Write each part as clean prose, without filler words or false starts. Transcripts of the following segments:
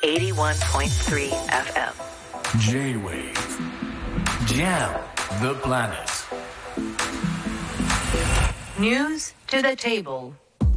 81.3 FM J-Wave Jam the planet News to the table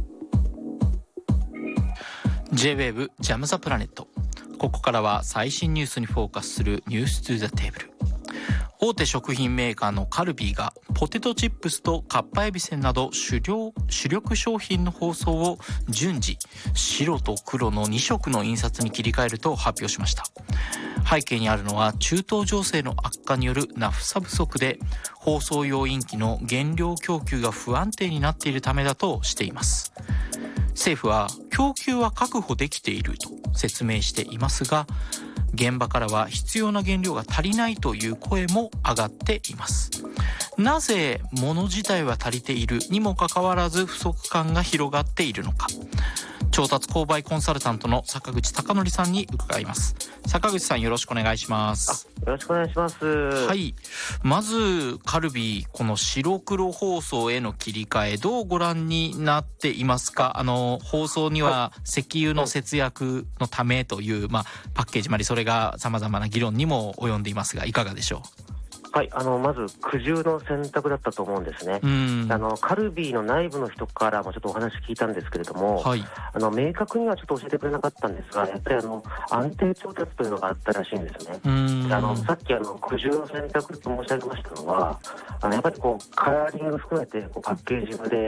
J-Wave Jam the Planet。ここからは最新ニュースにフォーカスするニュース to the table。大手食品メーカーのカルビーがポテトチップスとかっぱえびせんなど主力商品の包装を順次白と黒の2色の印刷に切り替えると発表しました。背景にあるのは中東情勢の悪化によるナフサ不足で包装用インキの原料供給が不安定になっているためだとしています。政府は供給は確保できていると説明していますが、現場からは必要な原料が足りないという声も上がっています。なぜ物自体は足りているにもかかわらず不足感が広がっているのか、調達購買コンサルタントの坂口貴則さんに伺います。坂口さん、よろしくお願いします。 よろしくお願いします。 はい、まずカルビー、この白黒包装への切り替え、どうご覧になっていますか？包装には石油の節約のためという、パッケージまでそれが様々な議論にも及んでいますが、いかがでしょう？ はい、まず苦渋の選択だったと思うんですね。カルビーの内部の人からもちょっとお話聞いたんですけれども、 はい、 明確にはちょっと教えてくれなかったんですが、やっぱり安定調達というのがあったらしいんですね。さっき苦渋の選択と申し上げましたのは、やっぱりカラーリング含めてパッケージングで